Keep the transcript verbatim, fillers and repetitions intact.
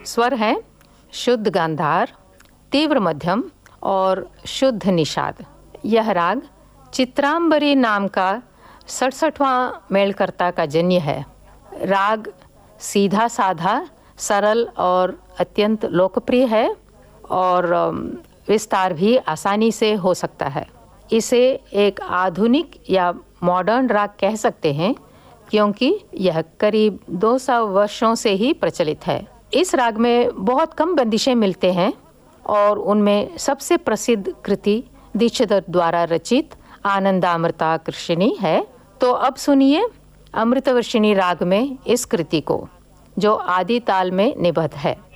स्वर हैं शुद्ध गांधार, तीव्र मध्यम और शुद्ध निषाद। यह राग चित्रांबरी नाम का सड़सठवां मेलकर्ता का जन्य है। राग सीधा साधा, सरल और अत्यंत लोकप्रिय है और विस्तार भी आसानी से हो सकता है। इसे एक आधुनिक या मॉडर्न राग कह सकते हैं क्योंकि यह करीब दो सौ वर्षों से ही प्रचलित है। इस राग में बहुत कम बंदिशें मिलते हैं और उनमें सबसे प्रसिद्ध कृति दीक्षितर द्वारा रचित आनंदामृता कृष्णिनी है। तो अब सुनिए अमृतवर्षिणी राग में इस कृति को, जो आदि ताल में निबद्ध है।